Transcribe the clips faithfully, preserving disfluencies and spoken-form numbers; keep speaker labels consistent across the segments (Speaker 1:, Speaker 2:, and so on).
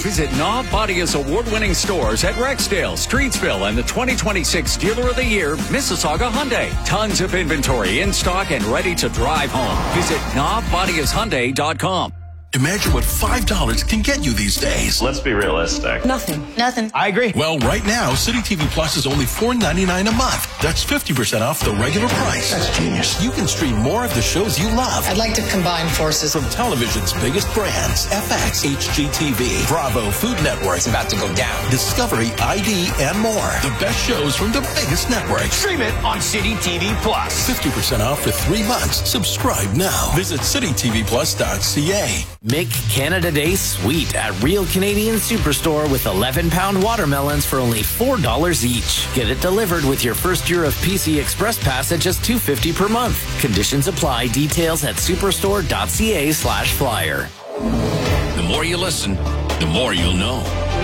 Speaker 1: Visit Knob Bodia's award-winning stores at Rexdale, Streetsville, and the twenty twenty-six Dealer of the Year, Mississauga Hyundai. Tons of inventory in stock and ready to drive home. Visit knob bodias hyundai dot com.
Speaker 2: Imagine what five dollars can get you these days.
Speaker 3: Let's be realistic.
Speaker 4: Nothing. Nothing.
Speaker 5: I agree.
Speaker 2: Well, right now, City T V Plus is only four ninety-nine a month. That's fifty percent off the regular price.
Speaker 5: That's genius.
Speaker 2: You can stream more of the shows you love.
Speaker 4: I'd like to combine forces.
Speaker 2: From television's biggest brands, F X, H G T V, Bravo, Food Network.
Speaker 5: It's about to go down.
Speaker 2: Discovery, I D, and more. The best shows from the biggest networks.
Speaker 5: Stream it on City T V Plus.
Speaker 2: fifty percent off for three months. Subscribe now. Visit city t v plus dot c a.
Speaker 6: Make Canada Day sweet at Real Canadian Superstore with eleven pound watermelons for only four dollars each. Get it delivered with your first year of P C Express Pass at just two dollars and fifty cents per month. Conditions apply. Details at superstore dot c a slash flyer.
Speaker 2: The more you listen, the more you'll know.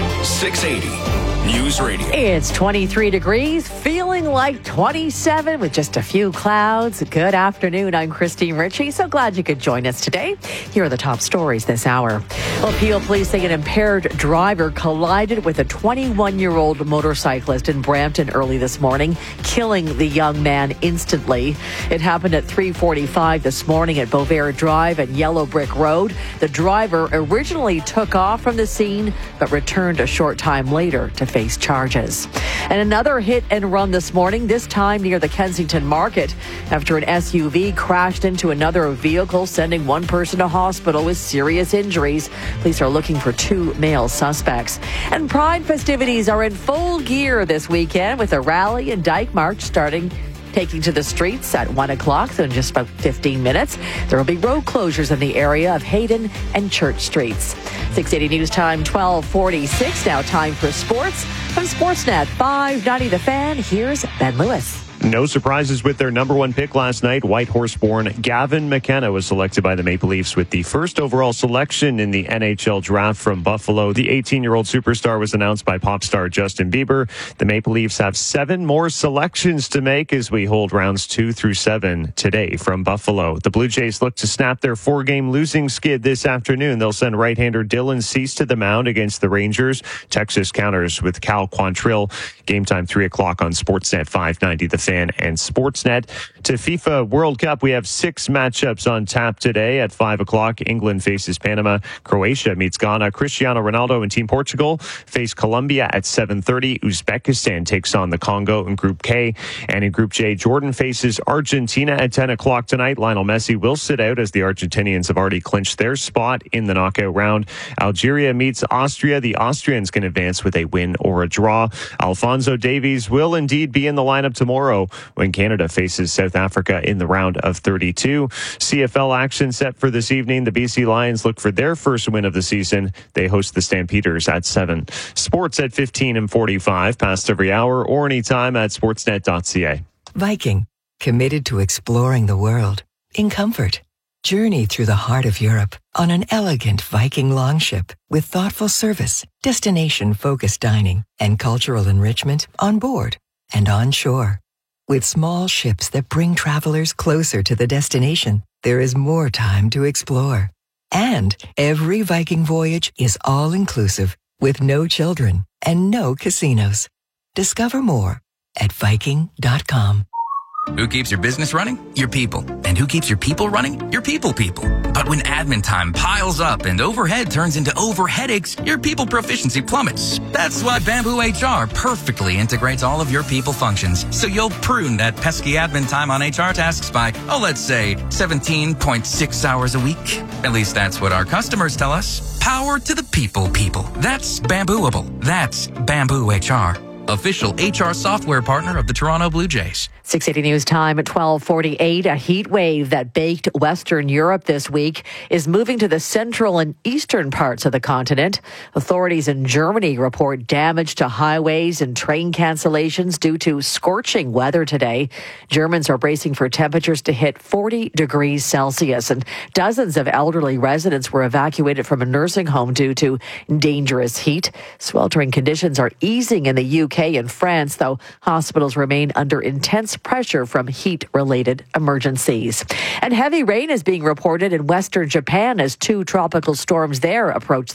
Speaker 2: six eighty News Radio.
Speaker 7: It's twenty-three degrees, feeling like twenty-seven with just a few clouds. Good afternoon. I'm Christine Ritchie. So glad you could join us today. Here are the top stories this hour. Well, Peel police say an impaired driver collided with a twenty-one-year-old motorcyclist in Brampton early this morning, killing the young man instantly. It happened at three forty-five this morning at Beauvair Drive and Yellow Brick Road. The driver originally took off from the scene, but returned a short time later to face charges. And another hit and run this morning, this time near the Kensington Market, after an S U V crashed into another vehicle, sending one person to hospital with serious injuries. Police are looking for two male suspects. And Pride festivities are in full gear this weekend with a rally and Dyke March starting taking to the streets at one o'clock, so in just about fifteen minutes. There will be road closures in the area of Hayden and Church Streets. six eighty News Time, twelve forty-six. Now time for sports. From Sportsnet five ninety The Fan, here's Ben Lewis.
Speaker 3: No surprises with their number one pick last night. White horse-born Gavin McKenna was selected by the Maple Leafs with the first overall selection in the N H L draft from Buffalo. The eighteen-year-old superstar was announced by pop star Justin Bieber. The Maple Leafs have seven more selections to make as we hold rounds two through seven today from Buffalo. The Blue Jays look to snap their four-game losing skid this afternoon. They'll send right-hander Dylan Cease to the mound against the Rangers. Texas counters with Cal Quantrill. Game time three o'clock on Sportsnet five ninety The Fan and Sportsnet. To FIFA World Cup, we have six matchups on tap today. At five o'clock, England faces Panama. Croatia meets Ghana. Cristiano Ronaldo and Team Portugal face Colombia at seven thirty. Uzbekistan takes on the Congo in Group K. And in Group J, Jordan faces Argentina at ten o'clock tonight. Lionel Messi will sit out as the Argentinians have already clinched their spot in the knockout round. Algeria meets Austria. The Austrians can advance with a win or a draw. Alphonso Davies will indeed be in the lineup tomorrow when Canada faces South Africa in the round of thirty-two. C F L action set for this evening. The B C Lions look for their first win of the season. They host the Stampeders at seven. Sports at fifteen and forty-five, past every hour or anytime at sportsnet dot c a.
Speaker 8: Viking, committed to exploring the world in comfort. Journey through the heart of Europe on an elegant Viking longship with thoughtful service, destination-focused dining, and cultural enrichment on board and on shore. With small ships that bring travelers closer to the destination, there is more time to explore. And every Viking voyage is all-inclusive with no children and no casinos. Discover more at viking dot com.
Speaker 9: Who keeps your business running? Your people. And who keeps your people running? Your people people. But when admin time piles up and overhead turns into over headaches, your people proficiency plummets. That's why Bamboo H R perfectly integrates all of your people functions. So you'll prune that pesky admin time on H R tasks by, oh, let's say seventeen point six hours a week. At least that's what our customers tell us. Power to the people people. That's Bambooable. That's Bamboo H R. Official H R software partner of the Toronto Blue Jays.
Speaker 7: six eighty News Time at twelve forty-eight. A heat wave that baked Western Europe this week is moving to the central and eastern parts of the continent. Authorities in Germany report damage to highways and train cancellations due to scorching weather today. Germans are bracing for temperatures to hit forty degrees Celsius, and dozens of elderly residents were evacuated from a nursing home due to dangerous heat. Sweltering conditions are easing in the U K and France, though hospitals remain under intense pressure from heat-related emergencies. And heavy rain is being reported in western Japan as two tropical storms there approach